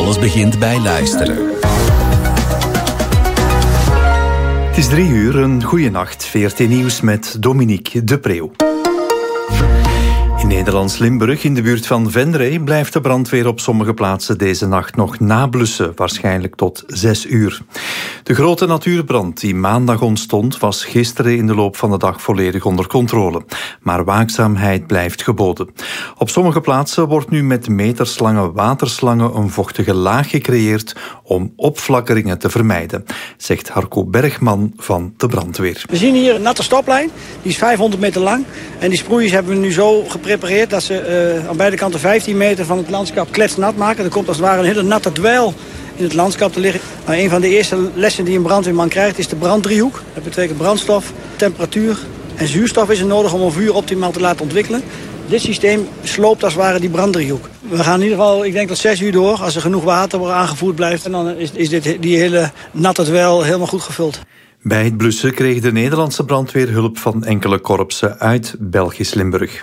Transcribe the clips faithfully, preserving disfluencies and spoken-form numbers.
Alles begint bij luisteren. Het is drie uur, een goeie nacht. V R T Nieuws met Dominique de Preeuw. In Nederlands Limburg, in de buurt van Venray, blijft de brandweer op sommige plaatsen deze nacht nog nablussen, waarschijnlijk tot zes uur. De grote natuurbrand die maandag ontstond, was gisteren in de loop van de dag volledig onder controle. Maar waakzaamheid blijft geboden. Op sommige plaatsen wordt nu met meterslange waterslangen een vochtige laag gecreëerd om opflakkeringen te vermijden, zegt Harco Bergman van de brandweer. We zien hier een natte stoplijn, die is vijfhonderd meter lang. En die sproeiers hebben we nu zo geprepareerd dat ze uh, aan beide kanten vijftien meter van het landschap kletsnat maken. Er komt als het ware een hele natte dweil in het landschap te liggen. Nou, een van de eerste lessen die een brandweerman krijgt is de branddriehoek. Dat betekent brandstof, temperatuur en zuurstof is er nodig om een vuur optimaal te laten ontwikkelen. Dit systeem sloopt als het ware die branddriehoek. We gaan in ieder geval, ik denk tot zes uur door. Als er genoeg water aangevoerd blijft, en dan is, is dit, die hele natte dweil helemaal goed gevuld. Bij het blussen kreeg de Nederlandse brandweer hulp van enkele korpsen uit Belgisch Limburg.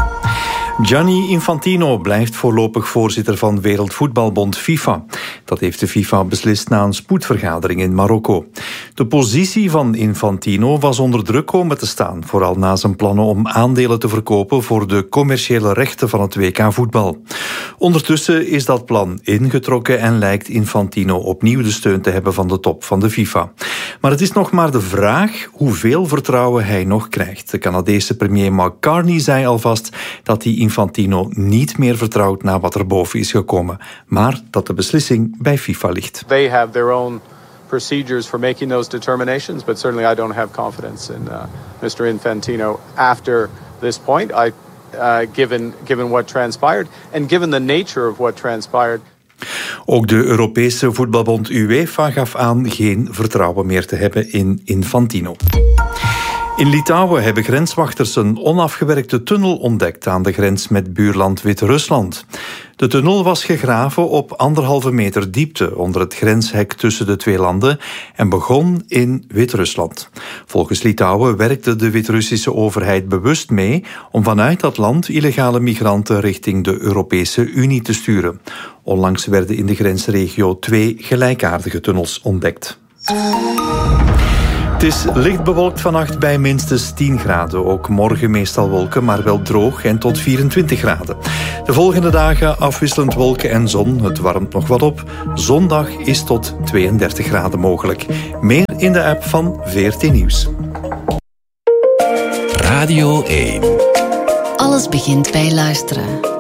Gianni Infantino blijft voorlopig voorzitter van Wereldvoetbalbond FIFA. Dat heeft de FIFA beslist na een spoedvergadering in Marokko. De positie van Infantino was onder druk komen te staan, vooral na zijn plannen om aandelen te verkopen voor de commerciële rechten van het W K voetbal. Ondertussen is dat plan ingetrokken en lijkt Infantino opnieuw de steun te hebben van de top van de FIFA. Maar het is nog maar de vraag hoeveel vertrouwen hij nog krijgt. De Canadese premier Mark Carney zei alvast dat hij Infantino niet meer vertrouwt na wat er boven is gekomen, maar dat de beslissing bij FIFA ligt. They have their own procedures for making those determinations, but certainly I don't have confidence in uh, mister Infantino after this point. I, uh, given given what transpired and given the nature of what transpired. Ook de Europese voetbalbond UEFA gaf aan geen vertrouwen meer te hebben in Infantino. In Litouwen hebben grenswachters een onafgewerkte tunnel ontdekt aan de grens met buurland Wit-Rusland. De tunnel was gegraven op anderhalve meter diepte onder het grenshek tussen de twee landen en begon in Wit-Rusland. Volgens Litouwen werkte de Wit-Russische overheid bewust mee om vanuit dat land illegale migranten richting de Europese Unie te sturen. Onlangs werden in de grensregio twee gelijkaardige tunnels ontdekt. Het is licht bewolkt vannacht bij minstens tien graden. Ook morgen meestal wolken, maar wel droog en tot vierentwintig graden. De volgende dagen afwisselend wolken en zon. Het warmt nog wat op. Zondag is tot tweeëndertig graden mogelijk. Meer in de app van V R T Nieuws. Radio één. Alles begint bij luisteren.